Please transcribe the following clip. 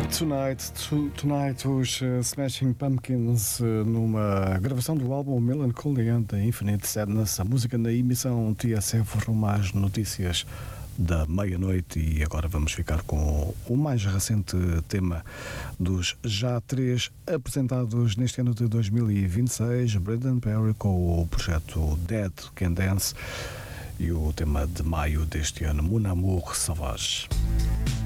Tonight, os Smashing Pumpkins, numa gravação do álbum Melancholy and the Infinite Sadness, a música na emissão TSF rumo às notícias da meia-noite. E agora vamos ficar com o mais recente tema dos já 3 apresentados neste ano de 2026, Brendan Perry com o projeto Dead Can Dance e o tema de maio deste ano, Mon Amour Sauvage.